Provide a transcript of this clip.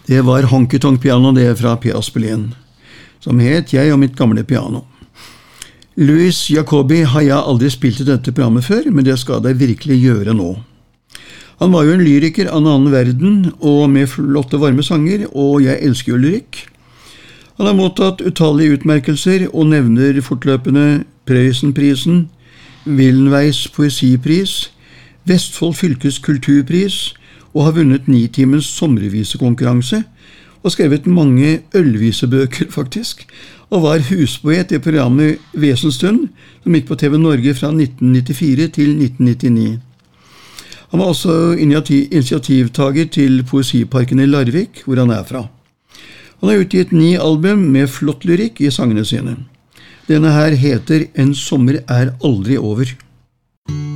Det var Honky Tonk Piano, det fra P. Aspelien, som het Jeg og mitt gamle piano. Louis Jacobi har jeg aldri spilt i dette programmet før, men det skal jeg virkelig gjøre nå. Han var jo en lyriker av en annen verden, og med flotte varme sanger, og jeg elsker jo lyrikk. Han har mottatt utallige utmerkelser, og nevner fortløpende Prøysenprisen, Willenveis poesipris, Vestfold fylkes kulturpris, og har vunnet 9 timens sommervisekonkurranse, og skrevet mange ølvisebøker faktisk, og var huspoet i programmet Vesenstund, som gikk på TV Norge fra 1994 til 1999. Han var også initiativtager til Poesiparken i Larvik, hvor han er fra. Han har utgitt 9 album med flott lyrikk i sangene sine. Denne her heter En sommer er aldri over.